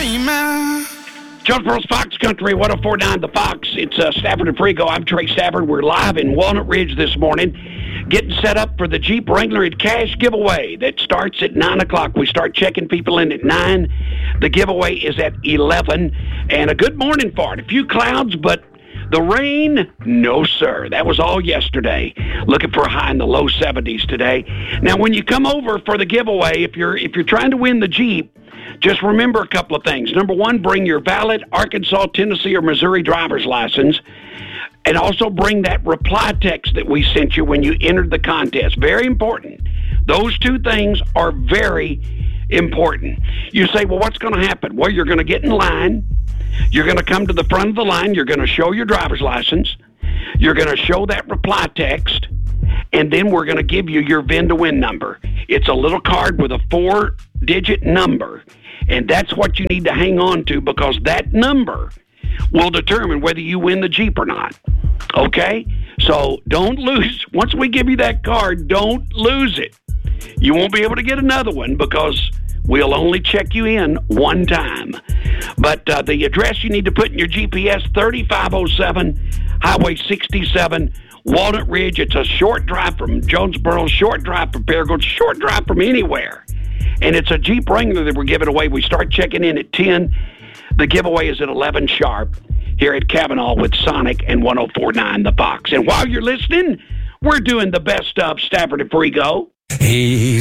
dreaming. Jonesboro's Fox Country, 104.9 The Fox. It's Stafford and Frigo. I'm Trey Stafford. We're live in Walnut Ridge this morning, getting set up for the Jeep Wrangler cash giveaway that starts at 9 o'clock. We start checking people in at 9. The giveaway is at 11. And a good morning for it. A few clouds, but the rain, no, sir. That was all yesterday. Looking for a high in the low 70s today. Now, when you come over for the giveaway, if you're trying to win the Jeep, just remember a couple of things. Number one, bring your valid Arkansas, Tennessee, or Missouri driver's license. And also bring that reply text that we sent you when you entered the contest. Very important. Those two things are very important. You say, well, what's going to happen? Well, you're going to get in line. You're going to come to the front of the line. You're going to show your driver's license. You're going to show that reply text. And then we're going to give you your VIN-to-win number. It's a little card with a 4-digit number. And that's what you need to hang on to, because that number will determine whether you win the Jeep or not. Okay? So don't lose. Once we give you that card, don't lose it. You won't be able to get another one because we'll only check you in one time. But the address you need to put in your GPS, 3507 Highway 67, Walnut Ridge. It's a short drive from Jonesboro, short drive from Paragould, short drive from anywhere. And it's a Jeep Wrangler that we're giving away. We start checking in at 10. The giveaway is at 11 sharp here at Kavanaugh with Sonic and 104.9 The Fox. And while you're listening, we're doing the best of Stafford and Frigo. Hey.